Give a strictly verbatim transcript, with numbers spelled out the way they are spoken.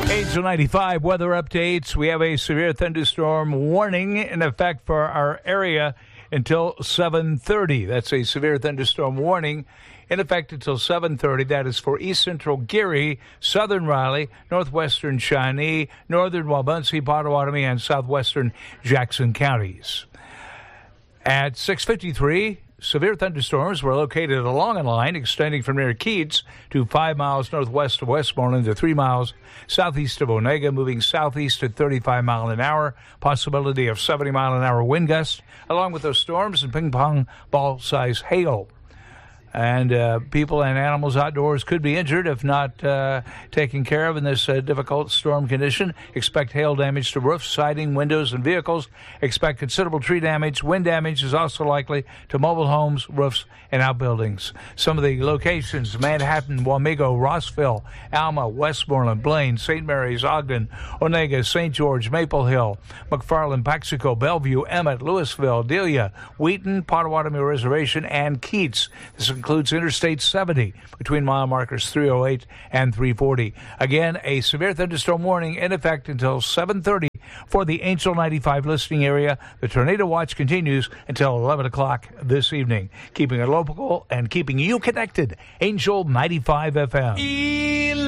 Angel ninety-five weather updates. We have a severe thunderstorm warning in effect for our area until seven thirty. That's a severe thunderstorm warning in effect until seven thirty. That is for east central Geary, southern Riley, northwestern Shawnee, northern Wabunsee, Potawatomi, and southwestern Jackson counties. At six fifty-three, severe thunderstorms were located along a line extending from near Keats to five miles northwest of Westmoreland to three miles southeast of Onega, moving southeast at thirty-five miles an hour. Possibility of seventy mile an hour wind gusts, along with those storms and ping pong ball size hail. And uh, people and animals outdoors could be injured if not uh, taken care of in this uh, difficult storm condition. Expect hail damage to roofs, siding, windows, and vehicles. Expect considerable tree damage. Wind damage is also likely to mobile homes, roofs, and outbuildings. Some of the locations: Manhattan, Wamego, Rossville, Alma, Westmoreland, Blaine, Saint Mary's, Ogden, Onega, Saint George, Maple Hill, McFarland, Paxico, Bellevue, Emmett, Louisville, Delia, Wheaton, Potawatomi Reservation, and Keats. This includes Interstate seventy between mile markers three oh eight and three forty. Again, a severe thunderstorm warning in effect until seven thirty for the Angel ninety-five listening area. The tornado watch continues until eleven o'clock this evening. Keeping it local and keeping you connected. Angel ninety-five F M.